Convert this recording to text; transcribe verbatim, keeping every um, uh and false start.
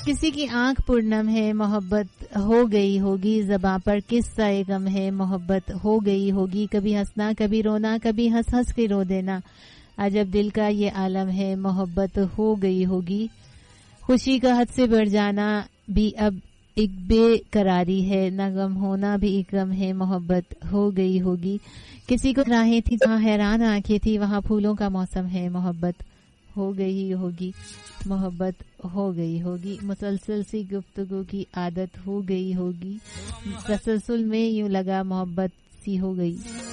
किसी की आंख पूर्णम है मोहब्बत हो गई होगी, ज़बां पर किस्सा गम है मोहब्बत हो गई होगी। कभी हंसना कभी रोना, कभी हंस हंस के रो देना, अजब दिल का ये आलम है मोहब्बत हो गई होगी। खुशी का हद से बढ़ जाना भी अब एक बेकरारी है, ना गम होना भी एक गम है मोहब्बत हो गई होगी। किसी को राहें थी जहाँ हैरान आंखें थी, वहाँ फूलों का मौसम है मोहब्बत हो गई होगी, मोहब्बत हो गई होगी। मुसलसल सी गुफ्तगू की आदत हो गई होगी, तसलसल में यूं लगा मोहब्बत सी हो गई।